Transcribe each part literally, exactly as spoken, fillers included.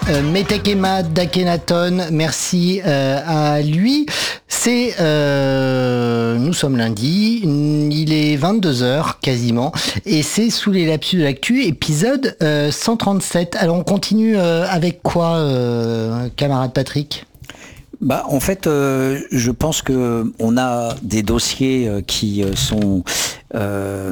Euh, Metekema d'Akhenaton, merci euh, à lui. C'est, euh, nous sommes lundi, il est vingt-deux heures quasiment, et c'est Sous les lapsus de l'actu, épisode euh, cent trente-sept. Alors on continue euh, avec quoi, euh, camarade Patrick ? Bah, en fait, euh, je pense que on a des dossiers euh, qui euh, sont euh,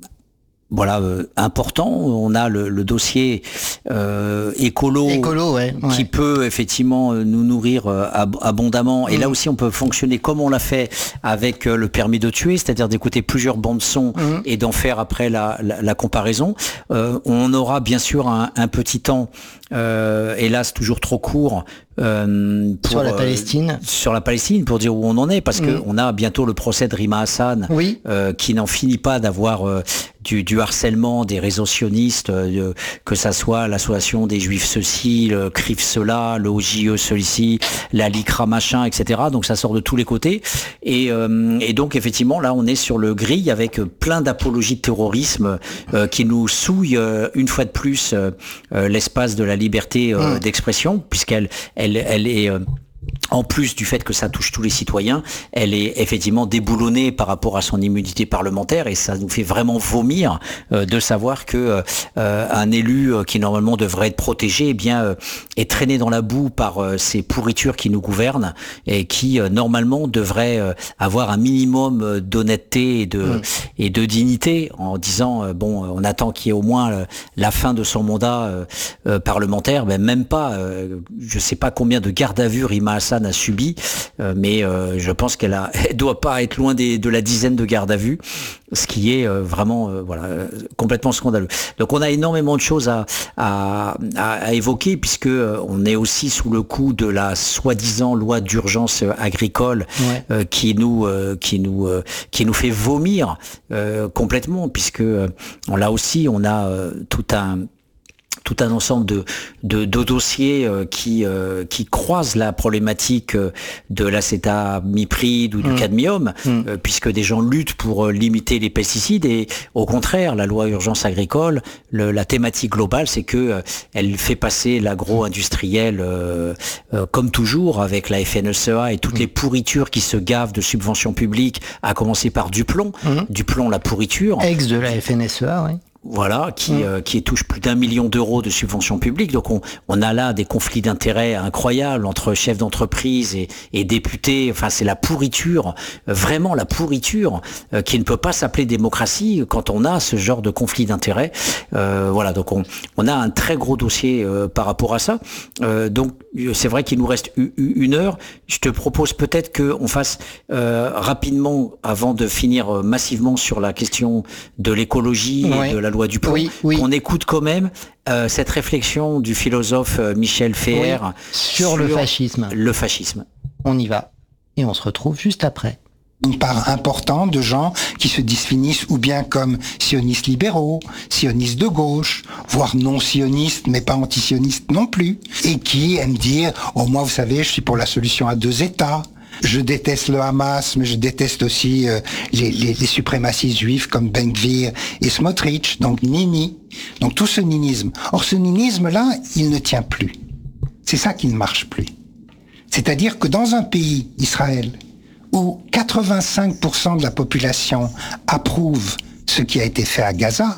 voilà euh, importants. On a le, le dossier euh, écolo, écolo ouais, qui ouais. peut effectivement nous nourrir euh, ab- abondamment. Et mmh. là aussi, on peut fonctionner comme on l'a fait avec euh, le permis de tuer, c'est-à-dire d'écouter plusieurs bandes son mmh. et d'en faire après la, la, la comparaison. Euh, on aura bien sûr un, un petit temps, euh, hélas toujours trop court. Euh, pour, sur la Palestine, euh, sur la Palestine, pour dire où on en est, parce mmh. que on a bientôt le procès de Rima Hassan, oui. euh, qui n'en finit pas d'avoir euh, du, du harcèlement des réseaux sionistes, euh, que ça soit l'association des Juifs ceci, le C R I F cela, le O J E ceci, la LICRA machin, et cetera. Donc ça sort de tous les côtés, et, euh, et donc effectivement là on est sur le grill avec plein d'apologies de terrorisme euh, qui nous souillent euh, une fois de plus euh, euh, l'espace de la liberté euh, mmh. d'expression, puisqu'elle Elle, elle est, euh, en plus du fait que ça touche tous les citoyens, elle est effectivement déboulonnée par rapport à son immunité parlementaire, et ça nous fait vraiment vomir euh, de savoir que euh, un élu euh, qui normalement devrait être protégé, eh bien euh, est traîné dans la boue par euh, ces pourritures qui nous gouvernent et qui euh, normalement devraient euh, avoir un minimum d'honnêteté et de mmh. et de dignité, en disant euh, bon, on attend qu'il y ait au moins euh, la fin de son mandat euh, euh, parlementaire, ben même pas. Euh, je sais pas combien de garde à vue Rima Hassan a subi, euh, mais euh, je pense qu'elle a, elle doit pas être loin des, de la dizaine de gardes à vue, ce qui est euh, vraiment euh, voilà euh, complètement scandaleux. Donc on a énormément de choses à à, à, à évoquer, puisque euh, on est aussi sous le coup de la soi-disant loi d'urgence agricole ouais. euh, qui nous euh, qui nous euh, qui nous fait vomir euh, complètement, puisque euh, on là aussi on a euh, tout un tout un ensemble de, de, de dossiers euh, qui, euh, qui croisent la problématique euh, de l'acétamipride ou du mmh. cadmium, mmh. euh, puisque des gens luttent pour euh, limiter les pesticides, et au contraire, la loi urgence agricole, le, la thématique globale, c'est que euh, elle fait passer l'agro-industriel euh, euh, comme toujours avec la F N S E A et toutes mmh. les pourritures qui se gavent de subventions publiques, à commencer par Duplon, mmh. Duplon la pourriture. Ex de la F N S E A, oui. Voilà, qui, mmh. euh, qui touche plus d'un million d'euros de subventions publiques. Donc on, on a là des conflits d'intérêts incroyables entre chefs d'entreprise et, et députés. Enfin, c'est la pourriture, euh, vraiment la pourriture, euh, qui ne peut pas s'appeler démocratie quand on a ce genre de conflit d'intérêts. Euh, voilà, donc on, on a un très gros dossier euh, par rapport à ça. Euh, donc c'est vrai qu'il nous reste u- u- une heure. Je te propose peut-être qu'on fasse euh, rapidement, avant de finir euh, massivement sur la question de l'écologie ouais. et de la loi du plomb, oui, oui. qu'on écoute quand même euh, cette réflexion du philosophe euh, Michel Feher oui, sur, sur le fascisme. Le fascisme. On y va et on se retrouve juste après. Une part importante de gens qui se définissent ou bien comme sionistes libéraux, sionistes de gauche, voire non sionistes, mais pas anti-sionistes non plus, et qui aiment dire « Oh, moi, vous savez, je suis pour la solution à deux États ». Je déteste le Hamas, mais je déteste aussi euh, les, les, les suprémacistes juifs comme Ben Gvir et Smotrich, donc nini. Donc tout ce ninisme. Or ce ninisme-là, il ne tient plus. C'est ça qui ne marche plus. C'est-à-dire que dans un pays, Israël, où quatre-vingt-cinq pour cent de la population approuve ce qui a été fait à Gaza,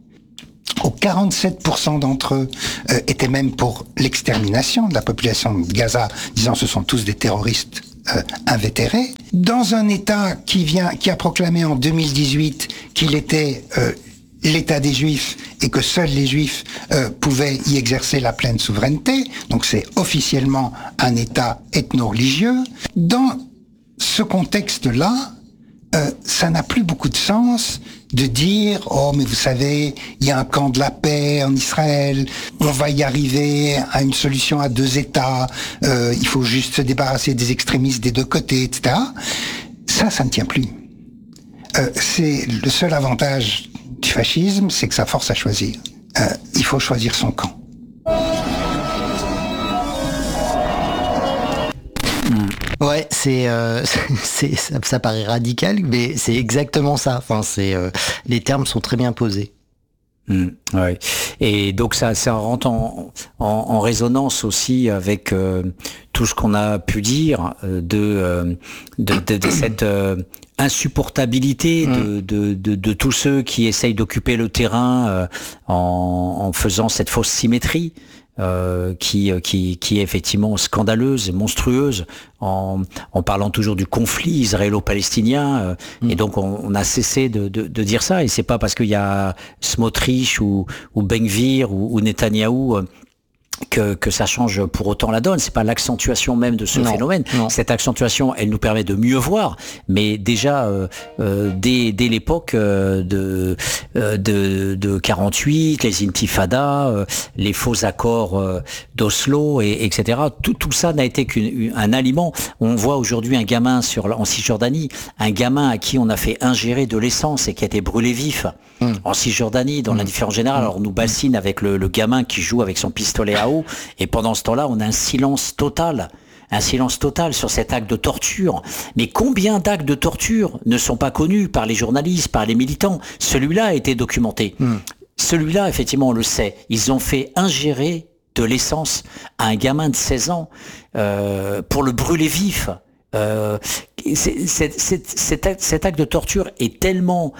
où quarante-sept pour cent d'entre eux euh, étaient même pour l'extermination de la population de Gaza, disant ce sont tous des terroristes Euh, invétéré, dans un État qui vient, qui a proclamé en deux mille dix-huit qu'il était euh, l'État des Juifs et que seuls les Juifs euh, pouvaient y exercer la pleine souveraineté, donc c'est officiellement un État ethno-religieux. Dans ce contexte-là, euh, ça n'a plus beaucoup de sens de dire « Oh, mais vous savez, il y a un camp de la paix en Israël, on va y arriver à une solution à deux États, euh, il faut juste se débarrasser des extrémistes des deux côtés, et cetera » Ça, ça ne tient plus. Euh, c'est le seul avantage du fascisme, c'est que ça force à choisir. Euh, il faut choisir son camp. Ouais, c'est, euh, c'est ça, ça paraît radical, mais c'est exactement ça. Enfin, c'est euh, les termes sont très bien posés. Mmh, ouais. Et donc ça, ça rentre en, en, en résonance aussi avec euh, tout ce qu'on a pu dire euh, de, euh, de, de, de cette euh, insupportabilité mmh. de, de, de, de tous ceux qui essayent d'occuper le terrain euh, en, en faisant cette fausse symétrie. Euh, qui, qui, qui est effectivement scandaleuse et monstrueuse en, en parlant toujours du conflit israélo-palestinien. Euh, mmh. Et donc, on, on a cessé de, de, de dire ça. Et c'est pas parce qu'il y a Smotrich ou, ou Ben Gvir ou, ou Netanyahou euh, que, que ça change pour autant la donne. C'est pas l'accentuation même de ce non, phénomène. Non. Cette accentuation, elle nous permet de mieux voir. Mais déjà, euh, euh, dès, dès l'époque euh, de, euh, de, de quarante-huit, les intifadas, euh, les faux accords euh, d'Oslo, et, etc. Tout, tout ça n'a été qu'un aliment. On voit aujourd'hui un gamin sur, en Cisjordanie, un gamin à qui on a fait ingérer de l'essence et qui a été brûlé vif mmh. en Cisjordanie, dans mmh. l'indifférence générale. Alors on nous bassine avec le, le gamin qui joue avec son pistolet à eau, et pendant ce temps-là, on a un silence total. Un silence total sur cet acte de torture. Mais combien d'actes de torture ne sont pas connus par les journalistes, par les militants? Celui-là a été documenté. Mmh. Celui-là, effectivement, on le sait. Ils ont fait ingérer de l'essence à un gamin de seize ans euh, pour le brûler vif. Euh, c'est, c'est, c'est, cet, acte, cet acte de torture est tellement...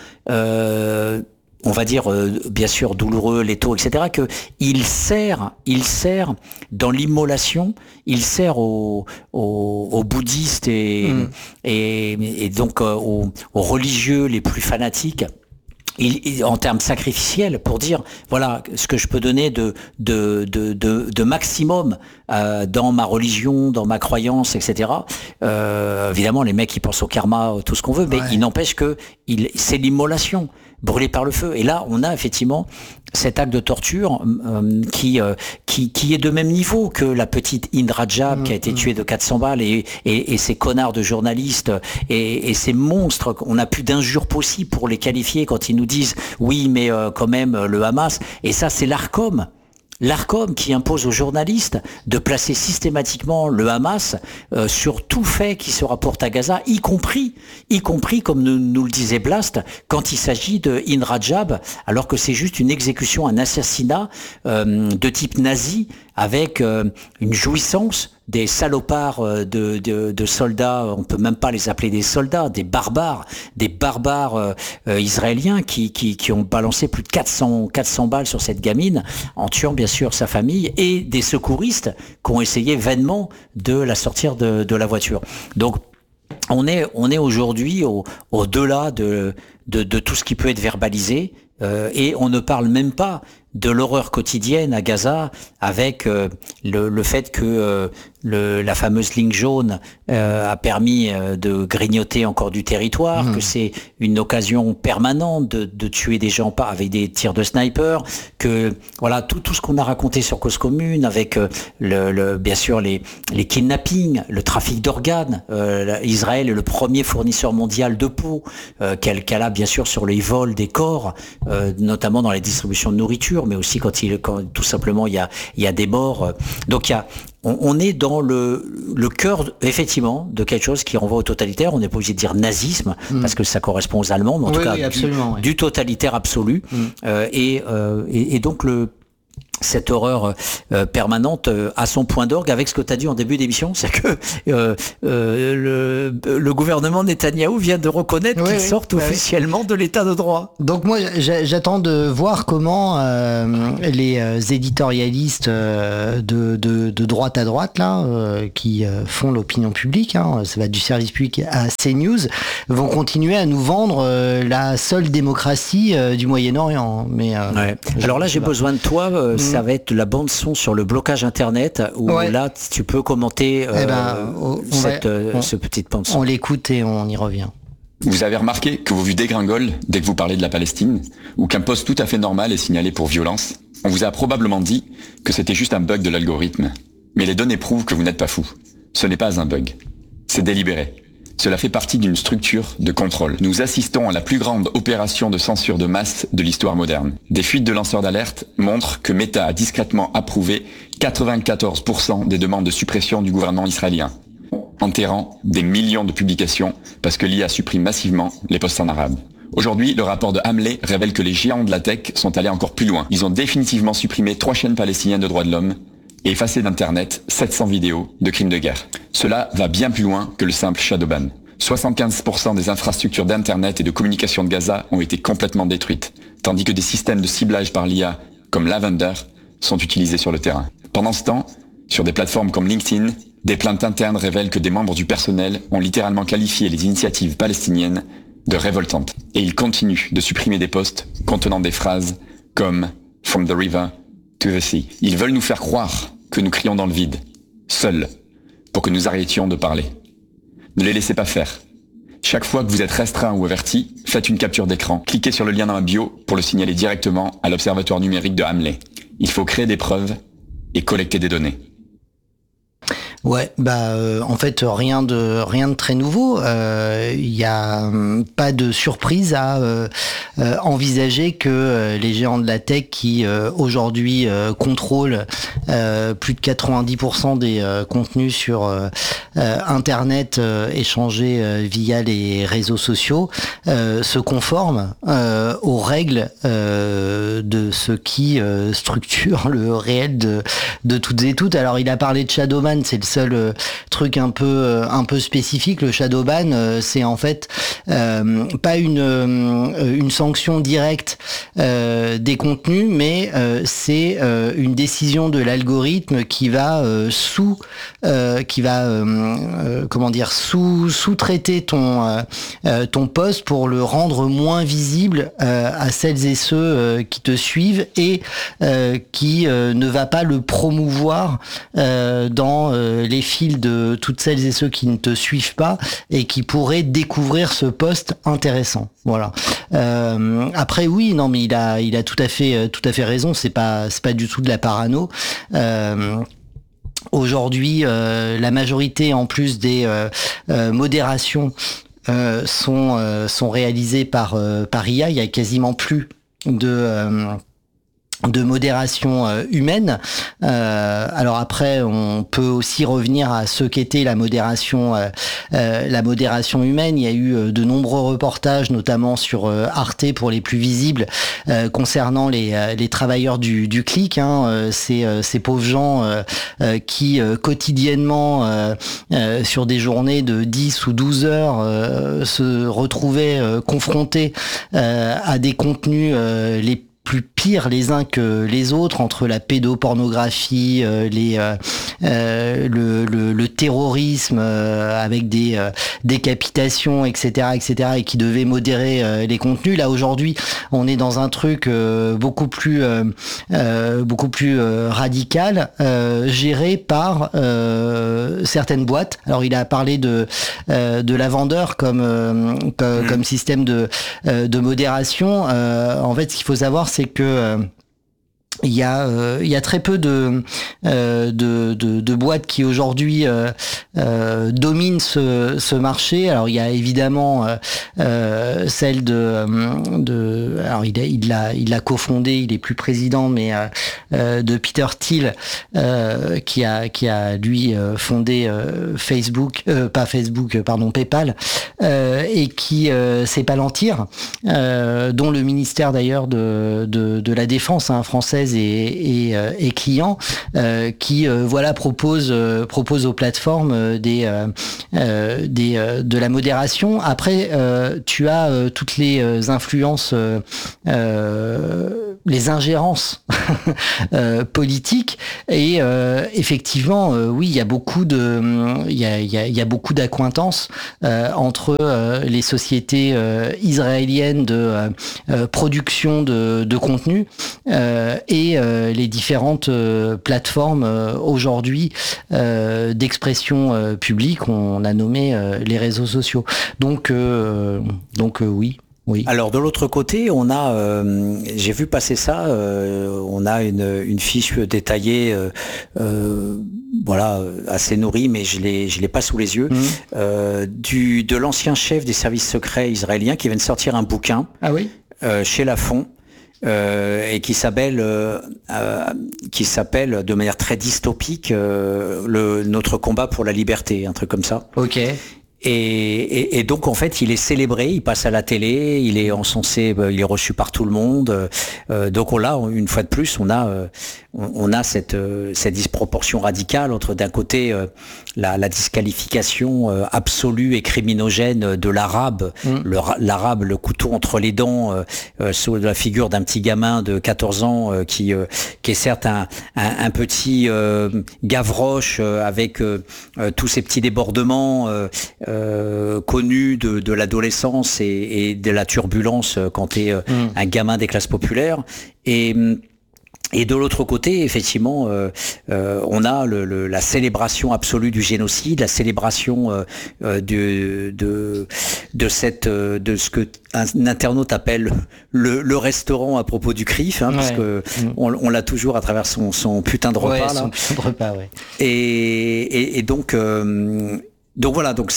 Euh, on va dire euh, bien sûr douloureux, létaux, et cetera, que il sert, il sert dans l'immolation, il sert aux, aux, aux bouddhistes et, mmh. et, et donc euh, aux, aux religieux les plus fanatiques. Il, il, en termes sacrificiels, pour dire voilà ce que je peux donner de de de de, de maximum euh, dans ma religion, dans ma croyance, et cetera. Euh, évidemment, les mecs ils pensent au karma, tout ce qu'on veut, mais ouais. il n'empêche que il, c'est l'immolation, brûlé par le feu. Et là, on a effectivement cet acte de torture euh, qui euh, qui qui est de même niveau que la petite Hind Rajab mmh, qui a été mmh. tuée de quatre cents balles et, et et ces connards de journalistes et, et ces monstres. On n'a plus d'injures possibles pour les qualifier quand ils nous disent oui mais euh, quand même le Hamas. Et ça c'est l'Arcom. L'Arcom qui impose aux journalistes de placer systématiquement le Hamas euh, sur tout fait qui se rapporte à Gaza, y compris, y compris comme nous, nous le disait Blast, quand il s'agit de Hind Rajab, alors que c'est juste une exécution, un assassinat euh, de type nazi avec euh, une jouissance des salopards de, de, de soldats, on peut même pas les appeler des soldats, des barbares, des barbares euh, euh, israéliens qui, qui, qui ont balancé plus de quatre cents, quatre cents balles sur cette gamine, en tuant bien sûr sa famille, et des secouristes qui ont essayé vainement de la sortir de, de la voiture. Donc on est, on est aujourd'hui au, au-delà de, de, de tout ce qui peut être verbalisé, euh, et on ne parle même pas de l'horreur quotidienne à Gaza, avec euh, le, le fait que euh, le, la fameuse ligne jaune euh, a permis euh, de grignoter encore du territoire, mmh. que c'est une occasion permanente de, de tuer des gens pas avec des tirs de sniper, que voilà tout, tout ce qu'on a raconté sur Cause Commune, avec euh, le, le, bien sûr les, les kidnappings, le trafic d'organes. Euh, Israël est le premier fournisseur mondial de peau, euh, qu'elle, qu'elle a bien sûr sur les vols des corps, euh, notamment dans les distributions de nourriture, mais aussi quand il, quand tout simplement il y a, il y a des morts. Donc il y a, on, on est dans le, le cœur effectivement de quelque chose qui renvoie au totalitaire. On n'est pas obligé de dire nazisme mmh. parce que ça correspond aux Allemands, mais en oui, tout cas oui, du, oui. du totalitaire absolu. Mmh. Euh, et, euh, et, et donc le cette horreur euh, permanente euh, à son point d'orgue avec ce que tu as dit en début d'émission, c'est que euh, euh, le, le gouvernement Netanyahou vient de reconnaître oui, qu'il oui, sorte oui. officiellement de l'état de droit. Donc moi j'attends de voir comment euh, les euh, éditorialistes euh, de, de, de droite à droite là, euh, qui euh, font l'opinion publique, hein, ça va du service public à CNews, vont continuer à nous vendre euh, la seule démocratie euh, du Moyen-Orient. Mais euh, ouais. Alors là j'ai pas. besoin de toi, euh, mmh. ça va être la bande son sur le blocage internet où ouais. là tu peux commenter euh, eh ben, on, cette, on, ce petit bande son. On l'écoute et on y revient. Vous avez remarqué que vos vues dégringolent dès que vous parlez de la Palestine, ou qu'un post tout à fait normal est signalé pour violence? On vous a probablement dit que c'était juste un bug de l'algorithme. Mais les données prouvent que vous n'êtes pas fou. Ce n'est pas un bug. C'est délibéré. Cela fait partie d'une structure de contrôle. Nous assistons à la plus grande opération de censure de masse de l'histoire moderne. Des fuites de lanceurs d'alerte montrent que Meta a discrètement approuvé quatre-vingt-quatorze pour cent des demandes de suppression du gouvernement israélien, enterrant des millions de publications parce que l'I A supprime massivement les posts en arabe. Aujourd'hui, le rapport de Hamlet révèle que les géants de la tech sont allés encore plus loin. Ils ont définitivement supprimé trois chaînes palestiniennes de droits de l'homme et effacé d'Internet sept cents vidéos de crimes de guerre. Cela va bien plus loin que le simple shadowban. soixante-quinze pour cent des infrastructures d'Internet et de communication de Gaza ont été complètement détruites, tandis que des systèmes de ciblage par l'I A, comme Lavender, sont utilisés sur le terrain. Pendant ce temps, sur des plateformes comme LinkedIn, des plaintes internes révèlent que des membres du personnel ont littéralement qualifié les initiatives palestiniennes de révoltantes. Et ils continuent de supprimer des posts contenant des phrases comme « From the river to the sea ». Ils veulent nous faire croire que nous crions dans le vide, seuls, pour que nous arrêtions de parler. Ne les laissez pas faire. Chaque fois que vous êtes restreint ou averti, faites une capture d'écran. Cliquez sur le lien dans ma bio pour le signaler directement à l'Observatoire numérique de Hamlet. Il faut créer des preuves et collecter des données. Ouais, bah euh, en fait rien de rien de très nouveau. Il euh, y a euh, pas de surprise à euh, euh, envisager que euh, les géants de la tech qui euh, aujourd'hui euh, contrôlent euh, plus de quatre-vingt-dix pour cent des euh, contenus sur euh, euh, Internet euh, échangés euh, via les réseaux sociaux euh, se conforment euh, aux règles euh, de ce qui euh, structure le réel de de toutes et toutes. Alors il a parlé de Shadowban, c'est le seul euh, truc un peu euh, un peu spécifique. Le shadowban, euh, c'est en fait euh, pas une euh, une sanction directe euh, des contenus, mais euh, c'est euh, une décision de l'algorithme qui va euh, sous euh, qui va euh, euh, comment dire sous sous-traiter ton euh, euh, ton post pour le rendre moins visible euh, à celles et ceux euh, qui te suivent et euh, qui euh, ne va pas le promouvoir euh, dans euh, les fils de toutes celles et ceux qui ne te suivent pas et qui pourraient découvrir ce post intéressant. Voilà. Euh, après oui, non mais il a il a tout à fait tout à fait raison. C'est pas c'est pas du tout de la parano. Euh, Aujourd'hui, euh, la majorité en plus des euh, euh, modérations euh, sont euh, sont réalisées par euh, par I A. Il y a quasiment plus de euh, de modération euh, humaine. Euh, alors après, on peut aussi revenir à ce qu'était la modération, euh, euh, la modération humaine. Il y a eu euh, de nombreux reportages, notamment sur euh, Arte pour les plus visibles, euh, concernant les, euh, les travailleurs du, du clic. Hein, euh, ces, euh, ces pauvres gens euh, euh, qui euh, quotidiennement, euh, euh, sur des journées de dix ou douze heures, euh, se retrouvaient euh, confrontés euh, à des contenus euh, les plus pires les uns que les autres, entre la pédopornographie, euh, les euh, euh, le, le, le terrorisme euh, avec des euh, décapitations, et cetera, et cetera, et qui devaient modérer euh, les contenus. Là aujourd'hui, on est dans un truc euh, beaucoup plus euh, euh, beaucoup plus euh, radical, euh, géré par euh, certaines boîtes. Alors il a parlé de euh, de Lavender comme euh, comme, mmh. comme système de euh, de modération. Euh, en fait, ce qu'il faut savoir, c'est que euh, il y a euh, il y a très peu de euh, de, de de boîtes qui aujourd'hui euh, euh, dominent ce ce marché. Alors il y a évidemment euh, euh, celle de de alors il a, il l'a il l'a cofondé, il est plus président, mais euh, euh, de Peter Thiel euh, qui a qui a lui euh, fondé euh, Facebook euh, pas Facebook pardon PayPal euh, et qui euh, c'est Palantir euh, dont le ministère d'ailleurs de de de la défense hein, française et, et, et clients euh, qui euh, voilà propose euh, propose aux plateformes euh, des euh, euh, des euh, de la modération. Après euh, tu as euh, toutes les euh, influences euh, euh, les ingérences euh, politiques et euh, effectivement euh, oui il y a beaucoup de il y a il y a, il y a beaucoup d'accointances euh, entre euh, les sociétés euh, israéliennes de euh, production de, de contenu euh, et euh, les différentes euh, plateformes euh, aujourd'hui euh, d'expression euh, publique, on a nommé euh, les réseaux sociaux. Donc, euh, donc euh, oui. Oui. Alors de l'autre côté, on a, euh, j'ai vu passer ça, euh, on a une, une fiche détaillée, euh, euh, voilà, assez nourrie, mais je l'ai, je l'ai pas sous les yeux, mmh. euh, du de l'ancien chef des services secrets israéliens qui vient de sortir un bouquin, ah oui, euh, chez Lafon. Euh, et qui s'appelle, euh, euh, qui s'appelle de manière très dystopique, euh, le notre combat pour la liberté, un truc comme ça. Ok. Et, et, et donc en fait il est célébré, il passe à la télé, il est encensé, il est reçu par tout le monde. Euh, donc on l'a, une fois de plus, on a, euh, on, on a cette, euh, cette disproportion radicale entre d'un côté euh, la, la disqualification euh, absolue et criminogène de l'arabe, mmh. le, l'arabe, le couteau entre les dents, euh, euh, sous la figure d'un petit gamin de quatorze ans euh, qui, euh, qui est certes un, un, un petit euh, Gavroche euh, avec euh, euh, tous ces petits débordements. Euh, Euh, connu de, de l'adolescence et, et de la turbulence quand tu es euh, mmh. un gamin des classes populaires. Et, et de l'autre côté, effectivement, euh, euh, on a le, le, la célébration absolue du génocide, la célébration euh, euh, de, de, de, cette, de ce que un internaute appelle le, le restaurant à propos du C R I F, hein, ouais. parce que mmh. on, on l'a toujours à travers son, son putain de repas. Ouais, là. Son putain de repas, ouais. Et, et, et donc... Euh, Donc voilà, donc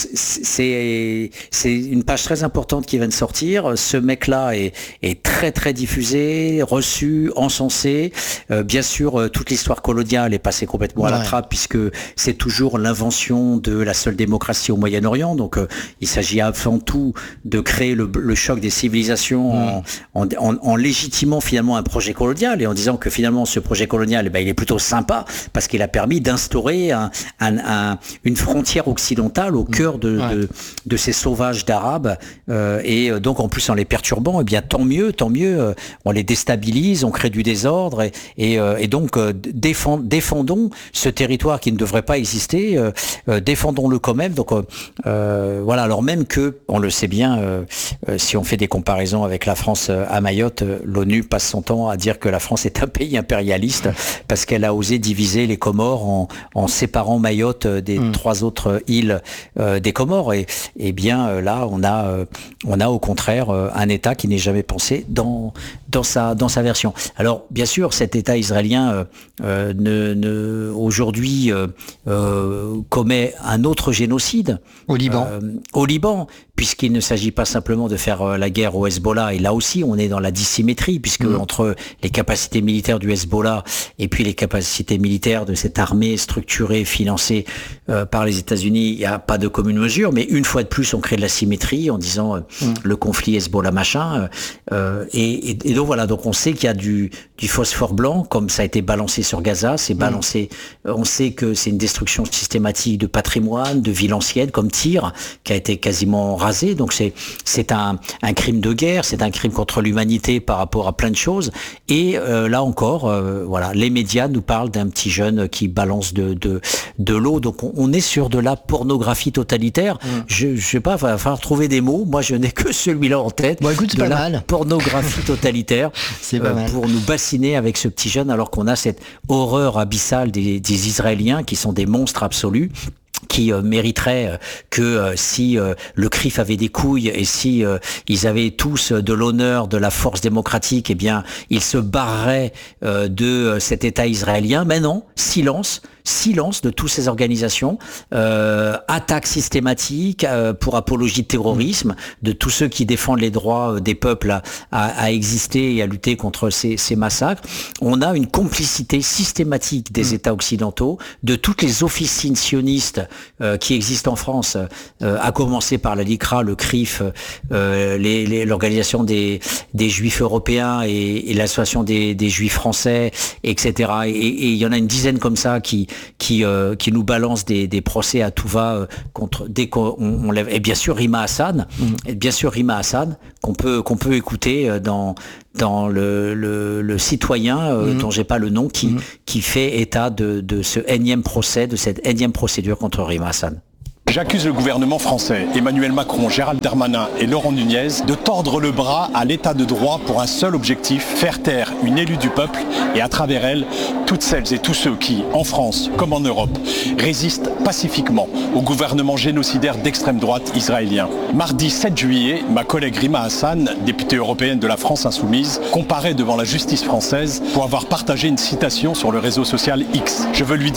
c'est c'est une page très importante qui vient de sortir. Ce mec-là est, est très très diffusé, reçu, encensé. Euh, bien sûr, euh, toute l'histoire coloniale est passée complètement ouais. à la trappe puisque c'est toujours l'invention de la seule démocratie au Moyen-Orient. Donc euh, il s'agit avant tout de créer le, le choc des civilisations mmh. en, en, en légitimant finalement un projet colonial et en disant que finalement ce projet colonial, eh ben, il est plutôt sympa parce qu'il a permis d'instaurer un, un, un, une frontière occidentale au cœur de, ouais. de, de ces sauvages d'Arabes euh, et donc en plus en les perturbant, eh bien tant mieux, tant mieux, euh, on les déstabilise, on crée du désordre et, et, euh, et donc euh, défend, défendons ce territoire qui ne devrait pas exister, euh, euh, défendons-le quand même. Donc euh, voilà, alors même que, on le sait bien, euh, euh, si on fait des comparaisons avec la France euh, à Mayotte, euh, l'ONU passe son temps à dire que la France est un pays impérialiste parce qu'elle a osé diviser les Comores en, en séparant Mayotte des mmh. trois autres îles Euh, des Comores et, et bien euh, là on a euh, on a au contraire euh, un État qui n'est jamais pensé dans dans sa dans sa version. Alors bien sûr cet État israélien euh, euh, ne, ne aujourd'hui euh, euh, commet un autre génocide au Liban euh, au Liban puisqu'il ne s'agit pas simplement de faire la guerre au Hezbollah et là aussi on est dans la dissymétrie puisque mmh. entre les capacités militaires du Hezbollah et puis les capacités militaires de cette armée structurée financée euh, par les États-Unis, il n'y a pas de commune mesure, mais une fois de plus, on crée de la symétrie en disant euh, mmh. le conflit Hezbollah machin. Euh, et, et, et donc voilà, donc on sait qu'il y a du, du phosphore blanc, comme ça a été balancé sur Gaza, c'est balancé. Mmh. On sait que c'est une destruction systématique de patrimoine, de villes anciennes, comme Tyr, qui a été quasiment rasé. Donc c'est c'est un, un crime de guerre, c'est un crime contre l'humanité par rapport à plein de choses. Et euh, là encore, euh, voilà, les médias nous parlent d'un petit jeune qui balance de de, de l'eau. Donc on, on est sur de la pornographie totalitaire. Mmh. Je, je sais pas, il va falloir trouver des mots. Moi, je n'ai que celui-là en tête. Bon, écoute, c'est de pas la mal. Pornographie totalitaire. C'est pas euh, mal. Pour nous bassiner avec ce petit jeune, alors qu'on a cette horreur abyssale des, des Israéliens qui sont des monstres absolus. Qui euh, mériterait euh, que euh, si euh, le C R I F avait des couilles et si euh, ils avaient tous euh, de l'honneur, de la force démocratique, eh bien ils se barreraient euh, de euh, cet État israélien. Mais non, silence. Silence de toutes ces organisations, euh, attaque systématique euh, pour apologie de terrorisme, de tous ceux qui défendent les droits euh, des peuples à, à, à exister et à lutter contre ces, ces massacres. On a une complicité systématique des mmh. États occidentaux, de toutes les officines sionistes euh, qui existent en France, euh, à commencer par la LICRA, le C R I F, euh, les, les, l'organisation des, des Juifs européens et, et l'association des, des Juifs français, et cetera. Et il y en a une dizaine comme ça qui qui euh, qui nous balance des, des procès à tout va euh, contre dès qu'on on lève et bien sûr Rima Hassan mmh. et bien sûr Rima Hassan qu'on peut qu'on peut écouter dans dans le le, le citoyen euh, mmh. dont j'ai pas le nom qui mmh. qui fait état de de ce énième procès, de cette énième procédure contre Rima Hassan. J'accuse le gouvernement français, Emmanuel Macron, Gérald Darmanin et Laurent Nunez de tordre le bras à l'état de droit pour un seul objectif, faire taire une élue du peuple et à travers elle, toutes celles et tous ceux qui, en France comme en Europe, résistent pacifiquement au gouvernement génocidaire d'extrême droite israélien. Mardi sept juillet, ma collègue Rima Hassan, députée européenne de la France Insoumise, comparaît devant la justice française pour avoir partagé une citation sur le réseau social X. Je veux lui dire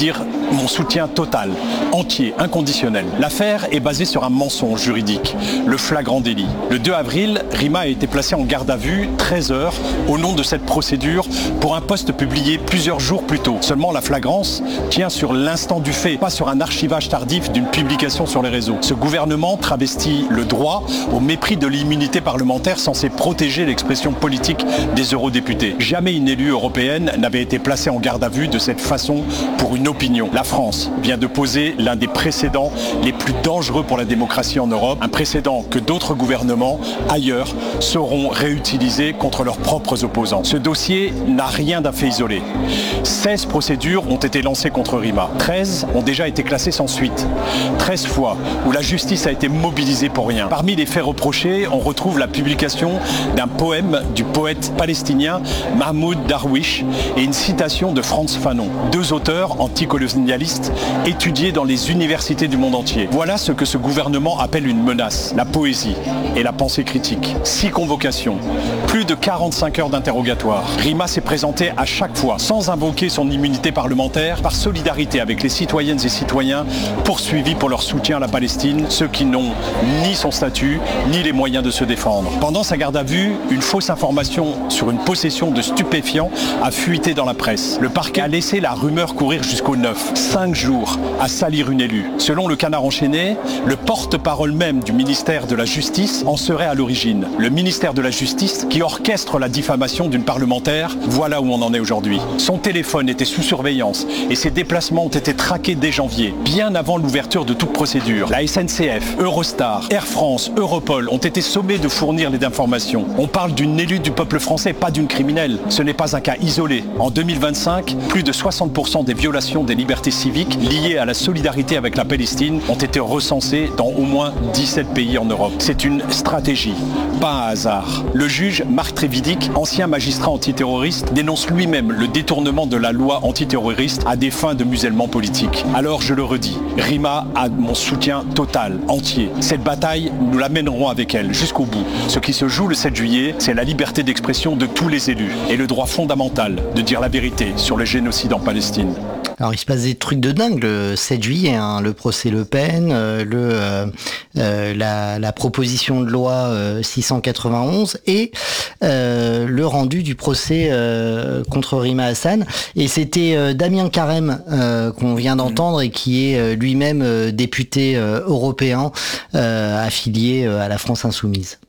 mon soutien total, entier, inconditionnel. L'affaire est basée sur un mensonge juridique, le flagrant délit. Le deux avril, Rima a été placée en garde à vue treize heures au nom de cette procédure pour un post publié plusieurs jours plus tôt. Seulement la flagrance tient sur l'instant du fait, pas sur un archivage tardif d'une publication sur les réseaux. Ce gouvernement travestit le droit au mépris de l'immunité parlementaire censée protéger l'expression politique des eurodéputés. Jamais une élue européenne n'avait été placée en garde à vue de cette façon pour une opinion. La France vient de poser l'un des précédents les plus dangereux pour la démocratie en Europe, un précédent que d'autres gouvernements ailleurs sauront réutiliser contre leurs propres opposants. Ce dossier n'a rien d'un fait isolé. seize procédures ont été lancées contre Rima. treize ont déjà été classées sans suite. treize fois où la justice a été mobilisée pour rien. Parmi les faits reprochés, on retrouve la publication d'un poème du poète palestinien Mahmoud Darwish et une citation de Frantz Fanon, deux auteurs anticolonialistes étudiés dans les universités du monde entier. Voilà ce que ce gouvernement appelle une menace, la poésie et la pensée critique. Six convocations, plus de quarante-cinq heures d'interrogatoire. Rima s'est présentée à chaque fois, sans invoquer son immunité parlementaire, par solidarité avec les citoyennes et citoyens poursuivis pour leur soutien à la Palestine, ceux qui n'ont ni son statut, ni les moyens de se défendre. Pendant sa garde à vue, une fausse information sur une possession de stupéfiants a fuité dans la presse. Le parquet a laissé la rumeur courir jusqu'au neuf. Cinq jours à salir une élue. Selon le Canard enchaîné, le porte-parole même du ministère de la Justice en serait à l'origine. Le ministère de la Justice qui orchestre la diffamation d'une parlementaire, voilà où on en est aujourd'hui. Son téléphone était sous surveillance et ses déplacements ont été traqués dès janvier, bien avant l'ouverture de toute procédure. La S N C F, Eurostar, Air France, Europol ont été sommés de fournir les informations. On parle d'une élue du peuple français, pas d'une criminelle. Ce n'est pas un cas isolé. En deux mille vingt-cinq, plus de soixante pour cent des violations des libertés civiques liées à la solidarité avec la Palestine ont été recensées dans au moins dix-sept pays en Europe. C'est une stratégie, pas un hasard. Le juge Marc Trévidic, ancien magistrat antiterroriste, dénonce lui-même le détournement de la loi antiterroriste à des fins de musellement politique. Alors je le redis, Rima a mon soutien total, entier. Cette bataille, nous la mènerons avec elle jusqu'au bout. Ce qui se joue le sept juillet, c'est la liberté d'expression de tous les élus et le droit fondamental de dire la vérité sur le génocide en Palestine. Alors il se passe des trucs de dingue le sept juillet, hein, le procès Le Pen, euh, le, euh, euh, la, la proposition de loi euh, six cent quatre-vingt-onze et euh, le rendu du procès euh, contre Rima Hassan. Et c'était euh, Damien Carême euh, qu'on vient d'entendre et qui est euh, lui-même euh, député euh, européen euh, affilié euh, à la France Insoumise.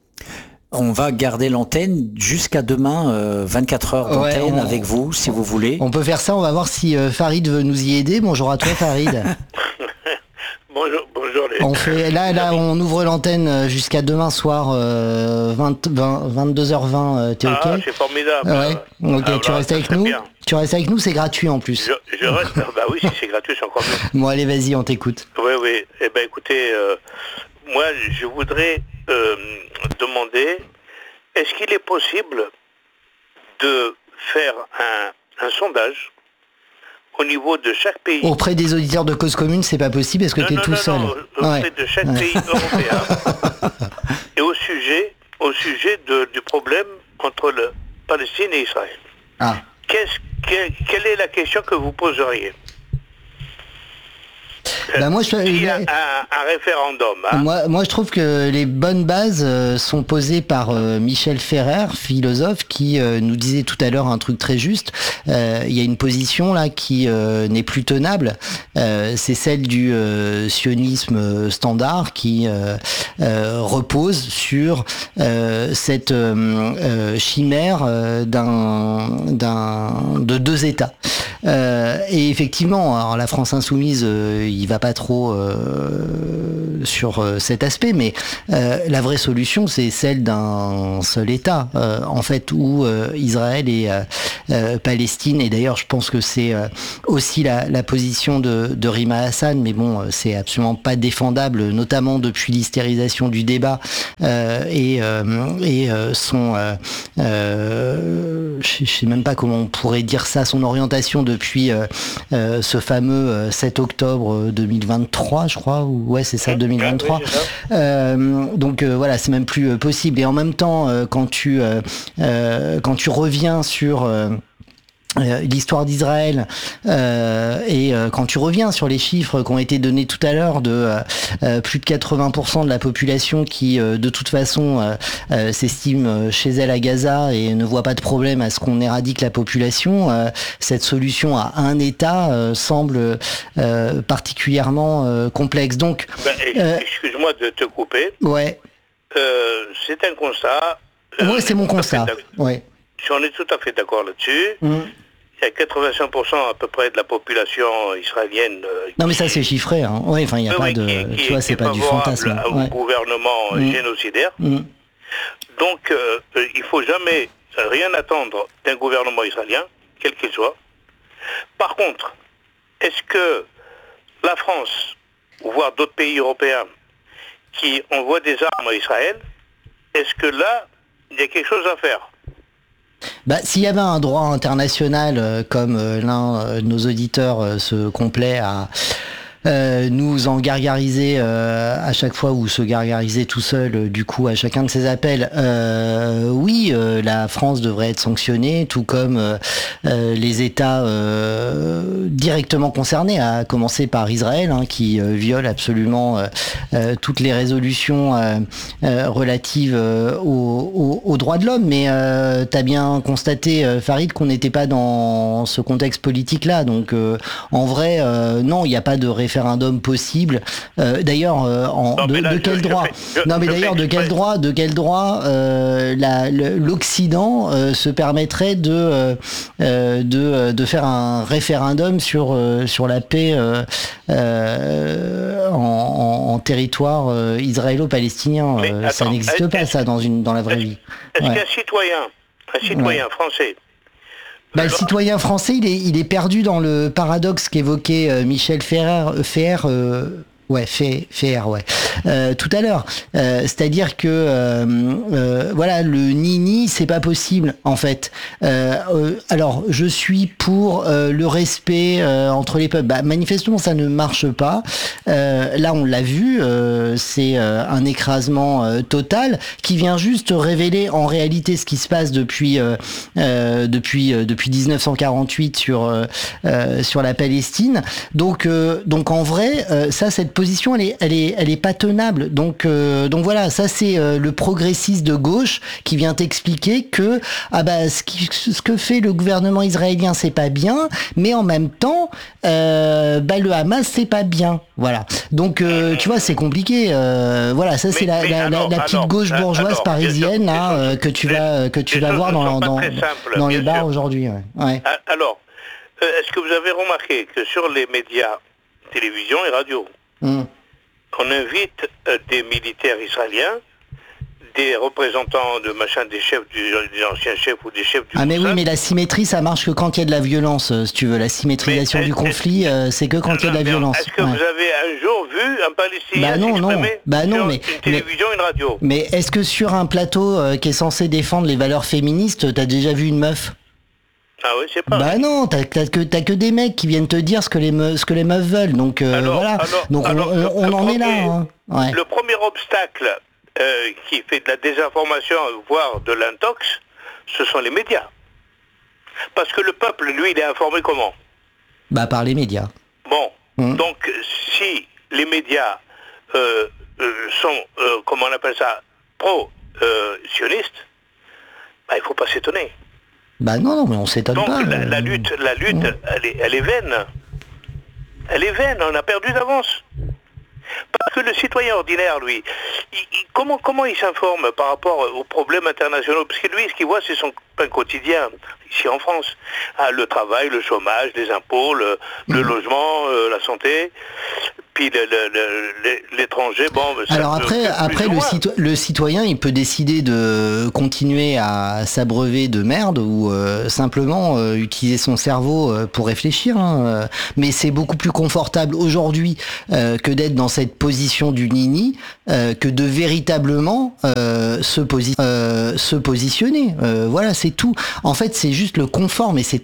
On va garder l'antenne jusqu'à demain, euh, vingt-quatre heures d'antenne ouais, on, avec vous, si vous voulez. On peut faire ça, on va voir si euh, Farid veut nous y aider. Bonjour à toi, Farid. bonjour, bonjour les... On fait, là, là, on ouvre l'antenne jusqu'à demain soir, euh, vingt, vingt, vingt-deux heures vingt, euh, t'es ah, ok? C'est formidable. Ouais, ok, ah, tu bah, restes avec nous bien. Tu restes avec nous, c'est gratuit en plus. Je, je reste, bah oui, si c'est gratuit, c'est encore mieux. Bon, allez, vas-y, on t'écoute. Oui, oui, eh ben écoutez, euh, moi, je voudrais euh, demander, est-ce qu'il est possible de faire un, un sondage au niveau de chaque pays? Auprès des auditeurs de Cause Commune, c'est pas possible parce que tu es tout non, seul. Non, auprès ouais. de chaque ouais. pays européen. Et au sujet, au sujet de, du problème entre le Palestine et Israël. Ah. Qu'est-ce, que, quelle est la question que vous poseriez? Bah moi, je, Il y a un, un référendum. Hein. Moi, moi, je trouve que les bonnes bases euh, sont posées par euh, Michel Ferrer, philosophe, qui euh, nous disait tout à l'heure un truc très juste. Euh, il y a une position là qui euh, n'est plus tenable. Euh, c'est celle du euh, sionisme standard qui euh, euh, repose sur euh, cette euh, euh, chimère euh, d'un, d'un, de deux États. Euh, et effectivement, alors la France insoumise, euh, il va pas trop euh, sur euh, cet aspect, mais euh, la vraie solution, c'est celle d'un seul État, euh, en fait, où euh, Israël et euh, euh, Palestine. Et d'ailleurs, je pense que c'est euh, aussi la, la position de, de Rima Hassan, mais bon, c'est absolument pas défendable, notamment depuis l'hystérisation du débat euh, et, euh, et euh, son, euh, euh, je sais même pas comment on pourrait dire ça, son orientation depuis euh, euh, ce fameux euh, sept octobre deux mille vingt-trois, je crois, ou ouais, c'est ça, deux mille vingt-trois. Euh, donc euh, voilà, c'est même plus euh, possible. Et en même temps, euh, quand tu euh, euh, quand tu reviens sur euh, Euh, l'histoire d'Israël euh, et euh, quand tu reviens sur les chiffres qui ont été donnés tout à l'heure de euh, euh, plus de quatre-vingts pour cent de la population qui euh, de toute façon euh, euh, s'estime chez elle à Gaza et ne voit pas de problème à ce qu'on éradique la population, euh, cette solution à un État euh, semble euh, particulièrement euh, complexe. Donc, ben, euh, excuse-moi de te couper. Ouais. Euh, c'est un constat. Euh, ouais, c'est mon constat. Ouais. Si on est tout à fait d'accord là-dessus. Mmh. Il y a quatre-vingt-cinq pour cent à peu près de la population israélienne. Euh, non mais ça c'est chiffré, hein. Ouais, enfin il n'y a pas oui, de, qui, qui, tu vois, c'est pas du fantasme. Au ouais. gouvernement mmh. génocidaire. Mmh. Donc euh, il faut jamais rien attendre d'un gouvernement israélien, quel qu'il soit. Par contre, est-ce que la France, voire d'autres pays européens, qui envoient des armes à Israël, est-ce que là il y a quelque chose à faire? Bah, s'il y avait un droit international euh, comme euh, l'un euh, de nos auditeurs euh, se complaît à euh, nous en gargariser euh, à chaque fois ou se gargariser tout seul euh, du coup à chacun de ses appels, euh, oui, euh, la France devrait être sanctionnée, tout comme euh, euh, les États euh, directement concernés, à commencer par Israël, hein, qui euh, viole absolument euh, euh, toutes les résolutions euh, euh, relatives euh, aux, aux, aux droits de l'homme. Mais euh, t'as bien constaté, euh, Farid, qu'on n'était pas dans ce contexte politique-là. Donc, euh, en vrai, euh, non, il n'y a pas de référendum possible. Euh, d'ailleurs, euh, en, non, de, là, de quel je, droit je fais, je, Non, mais d'ailleurs, de quel droit, de quel droit euh, la, le, l'Occident euh, se permettrait de euh, de de faire un référendum sur euh, sur la paix euh, euh, en, en, en territoire euh, israélo-palestinien. Euh, attends, ça n'existe pas, ça, dans une dans la vraie est-ce, vie. Est-ce ouais. qu'un citoyen, un citoyen ouais. français Bah, le citoyen français, il est, il est perdu dans le paradoxe qu'évoquait euh, Michel Ferrer, Ferrer euh, ouais, Ferrer, ouais, euh, tout à l'heure. Euh, c'est-à-dire que, euh, euh, voilà, le ni-ni, c'est pas possible, en fait. Euh, euh, alors, je suis pour euh, le respect euh, entre les peuples. Bah, manifestement, ça ne marche pas. Euh, là, on l'a vu, euh, c'est euh, un écrasement euh, total qui vient juste révéler en réalité ce qui se passe depuis euh, euh, depuis euh, depuis dix-neuf cent quarante-huit sur euh, euh, sur la Palestine. Donc euh, donc en vrai, euh, ça cette position elle est elle est elle est pas tenable. Donc euh, donc voilà, ça c'est euh, le progressiste de gauche qui vient t'expliquer que ah bah ce qui ce que fait le gouvernement israélien c'est pas bien, mais en même temps euh, bah le Hamas c'est pas bien. Voilà. Donc euh, tu vois c'est compliqué. Euh, voilà, ça c'est la, la, alors, la, la petite alors, gauche bourgeoise alors, parisienne sûr, là euh, que tu vas que tu vas voir dans dans, simples, dans les bars aujourd'hui. Ouais. Ouais. Alors, est-ce que vous avez remarqué que sur les médias, télévision et radio, mm. on invite euh, des militaires israéliens, des représentants de machin, des chefs, du, des anciens chefs ou des chefs du Ah mais Mossad. Oui, mais la symétrie, ça marche que quand il y a de la violence, si tu veux. La symétrisation mais, du conflit, euh, c'est que quand il y a de la violence. Est-ce que ouais. vous avez un jour vu un Palestinien bah non, non. Bah non, sur mais, une télévision et une radio? Mais est-ce que sur un plateau euh, qui est censé défendre les valeurs féministes, t'as déjà vu une meuf? Ah oui, c'est pas. Bah non, t'as, t'as, que, t'as que des mecs qui viennent te dire ce que les, me, ce que les meufs veulent. Donc euh, alors, voilà. Alors, donc on, alors, on, le, on le en premier, est là. Hein. Ouais. Le premier obstacle euh, qui fait de la désinformation, voire de l'intox, ce sont les médias. Parce que le peuple, lui, il est informé comment? Bah par les médias. Bon, mmh. donc si les médias euh, euh, sont, euh, comment on appelle ça, pro-sionistes, bah, il ne faut pas s'étonner. Bah non, non, mais on s'étonne donc, pas. Donc la, la lutte, la lutte, mmh. elle, est, elle est vaine. Elle est vaine, on a perdu d'avance. Parce que le citoyen ordinaire, lui, il, il, comment, comment il s'informe par rapport aux problèmes internationaux? Parce que lui, ce qu'il voit, c'est son pain quotidien, ici en France. Ah, le travail, le chômage, les impôts, le, mmh. le logement, euh, la santé, puis le, le, le, l'étranger, bon... Alors après, après le, cito- le citoyen, il peut décider de continuer à s'abreuver de merde ou euh, simplement euh, utiliser son cerveau euh, pour réfléchir. Hein, euh, mais c'est beaucoup plus confortable aujourd'hui euh, que d'être dans cette position du nini, euh, que de véritablement euh, se, posi- euh, se positionner. Euh, voilà, c'est tout. En fait, c'est juste le confort, mais c'est